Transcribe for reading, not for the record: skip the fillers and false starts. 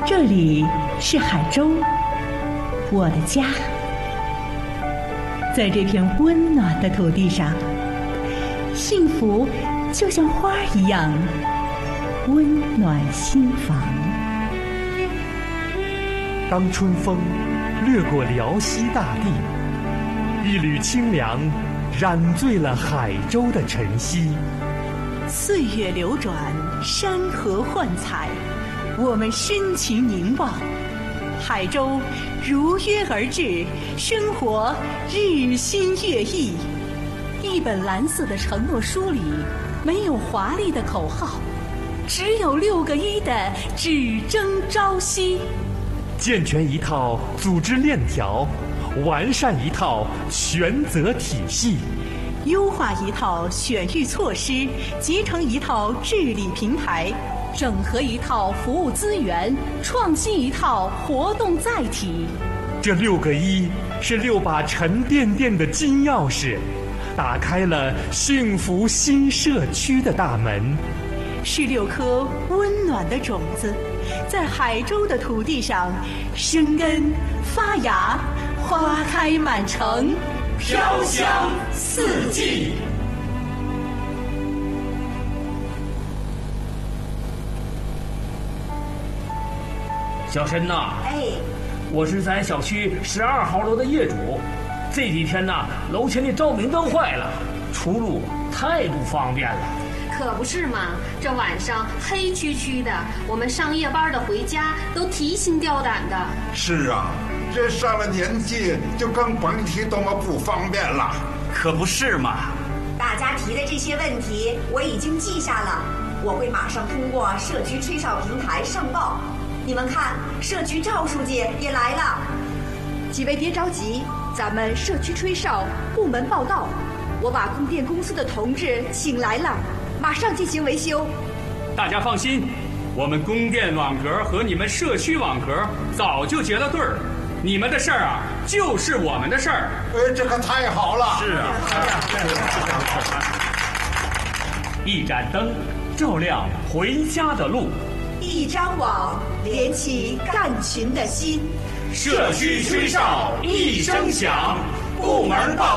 这里是海州，我的家。在这片温暖的土地上，幸福就像花一样温暖心房。 当春风掠过辽西大地，一缕清凉染醉了海州的晨曦。 岁月流转，山河幻彩，我们深情凝望，海州如约而至，生活日新月异。一本蓝色的承诺书里，没有华丽的口号，只有6个1的只争朝夕。 健全一套组织链条，完善一套权责体系， 优化一套选育措施，集成一套治理平台，整合一套服务资源，创新一套活动载体。 这6个1是6把沉甸甸的金钥匙，打开了幸福新社区的大门， 是6颗温暖的种子，在海州的土地上生根发芽，花开满城， 飘香四季。小申呐，我是咱小区12号楼的业主。这几天呢，楼前的照明灯坏了，出入太不方便了。 可不是嘛，这晚上黑黢黢的，我们上夜班的回家都提心吊胆的。 是啊，这上了年纪就更甭提多么不方便了。 可不是嘛。 大家提的这些问题我已经记下了，我会马上通过社区吹哨平台上报。你们看，社区赵书记也来了。 几位别着急，咱们社区吹哨部门报告，我把供电公司的同志请来了，马上进行维修。 大家放心，我们供电网格和你们社区网格早就结了对儿，你们的事儿啊就是我们的事儿。 这可太好了。 是啊， 一盏灯照亮回家的路， 一张网连起干群的心。 社区吹哨一声响，部门报